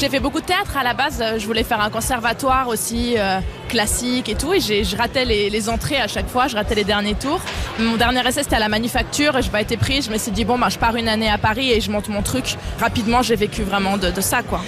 J'ai fait beaucoup de théâtre à la base. Je voulais faire un conservatoire aussi, classique et tout. Et je ratais les entrées à chaque fois, je ratais les derniers tours. Mon dernier essai, c'était à la Manufacture et je n'ai pas été prise. Je me suis dit, je pars une année à Paris et je monte mon truc. Rapidement, j'ai vécu vraiment de ça, quoi.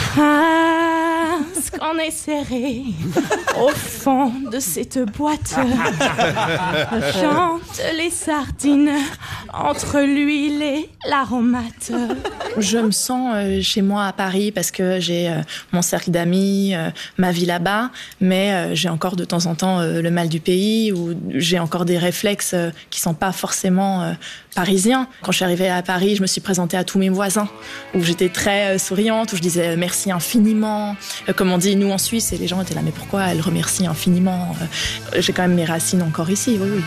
Ce qu'on est serré au fond de cette boîte. Chante les sardines entre l'huile et l'aromate. Je me sens chez moi à Paris parce que j'ai mon cercle d'amis, ma vie là-bas, mais j'ai encore de temps en temps le mal du pays ou j'ai encore des réflexes qui sont pas forcément parisiens. Quand je suis arrivée à Paris, je me suis présentée à tous mes voisins où j'étais très souriante, où je disais merci infiniment. Comme on dit nous en Suisse, et les gens étaient là mais pourquoi elle remercie infiniment. J'ai quand même mes racines encore ici, oui.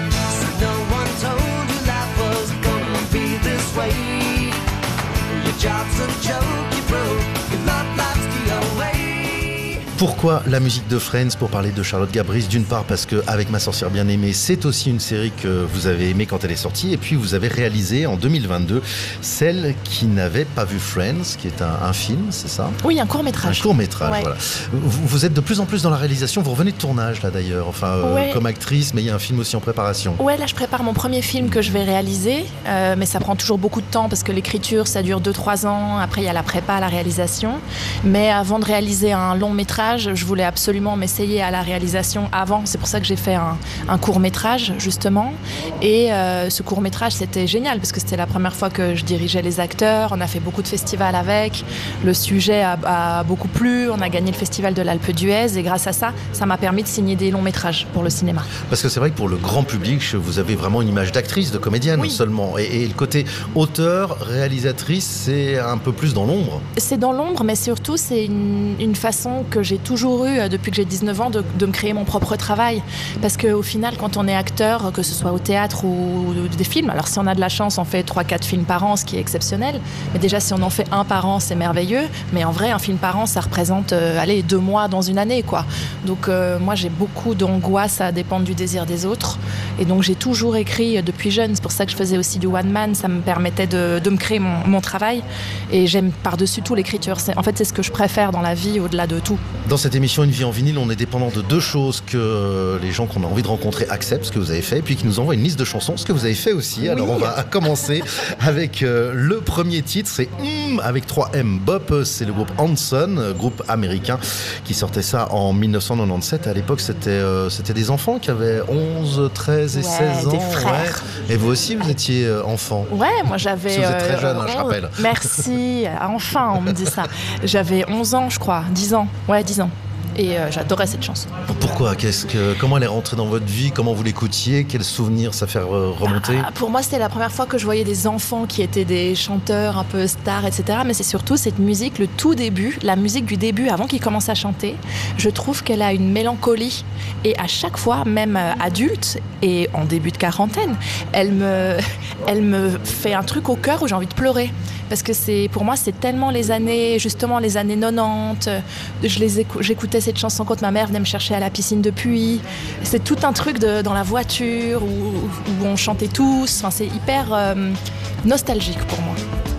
Pourquoi la musique de Friends pour parler de Charlotte Gabris? D'une part parce que Avec ma sorcière bien aimée, c'est aussi une série que vous avez aimée quand elle est sortie, et puis vous avez réalisé en 2022 Celle qui n'avait pas vu Friends, qui est un film, c'est ça? Oui, un court-métrage. Un court-métrage, ouais. Voilà. Vous êtes de plus en plus dans la réalisation, vous revenez de tournage là d'ailleurs, ouais. Comme actrice, mais il y a un film aussi en préparation. Ouais, là je prépare mon premier film que je vais réaliser, mais ça prend toujours beaucoup de temps parce que l'écriture ça dure 2-3 ans, après il y a la prépa, la réalisation. Mais avant de réaliser un long métrage, je voulais absolument m'essayer à la réalisation avant. C'est pour ça que j'ai fait un court-métrage, justement. Et ce court-métrage, c'était génial parce que c'était la première fois que je dirigeais les acteurs. On a fait beaucoup de festivals avec. Le sujet a beaucoup plu. On a gagné le festival de l'Alpe d'Huez. Et grâce à ça, ça m'a permis de signer des longs métrages pour le cinéma. Parce que c'est vrai que pour le grand public, vous avez vraiment une image d'actrice, de comédienne oui. seulement. Et le côté auteur, réalisatrice, c'est un peu plus dans l'ombre. C'est dans l'ombre, mais surtout, c'est une façon que j'ai toujours eu depuis que j'ai 19 ans de me créer mon propre travail. Parce qu'au final, quand on est acteur, que ce soit au théâtre ou des films, alors si on a de la chance, on fait 3-4 films par an, ce qui est exceptionnel. Mais déjà, si on en fait un par an, c'est merveilleux. Mais en vrai, un film par an, ça représente 2 mois dans une année, quoi. Donc moi, j'ai beaucoup d'angoisse à dépendre du désir des autres. Et donc, j'ai toujours écrit depuis jeune. C'est pour ça que je faisais aussi du one-man. Ça me permettait de me créer mon travail. Et j'aime par-dessus tout l'écriture. En fait, c'est ce que je préfère dans la vie, au-delà de tout. Dans cette émission Une vie en vinyle, on est dépendant de 2 choses que les gens qu'on a envie de rencontrer acceptent, ce que vous avez fait, et puis qu'ils nous envoient une liste de chansons, ce que vous avez fait aussi. Alors on va commencer avec le premier titre, c'est avec 3 M. Bop, c'est le groupe Hanson, groupe américain qui sortait ça en 1997. À l'époque, c'était des enfants qui avaient 11, 13 et 16 ans. Des frères. Ouais. Et vous aussi, vous étiez enfant? Ouais, moi j'avais... Vous êtes très jeune, je rappelle. Merci, enfin on me dit ça. J'avais 11 ans, je crois, 10 ans. Ouais, 10 ans. Et j'adorais cette chanson. Pourquoi? Comment elle est rentrée dans votre vie? Comment vous l'écoutiez? Quels souvenirs ça fait remonter? Pour moi, c'était la première fois que je voyais des enfants qui étaient des chanteurs un peu stars, etc. Mais c'est surtout cette musique, le tout début, la musique du début, avant qu'ils commencent à chanter. Je trouve qu'elle a une mélancolie. Et à chaque fois, même adulte et en début de quarantaine, elle me fait un truc au cœur où j'ai envie de pleurer. Parce que pour moi, c'est tellement les années 90. J'écoutais cette chanson quand ma mère venait me chercher à la piscine de Puy. C'est tout un truc dans la voiture où on chantait tous. Enfin, c'est hyper nostalgique pour moi.